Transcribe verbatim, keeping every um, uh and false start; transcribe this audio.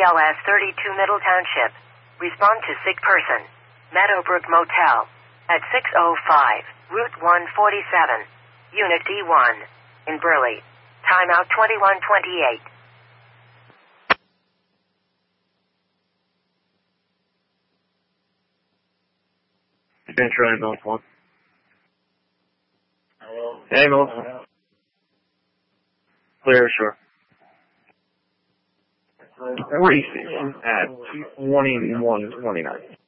L S thirty-two Middle Township. Respond to sick person. Meadowbrook Motel. At six oh five, Route one forty-seven. Unit D one. In Burley. Timeout twenty-one twenty-eight. Central ambulance one. Ambulance. Clear, sure. Racing at twenty-one twenty-nine.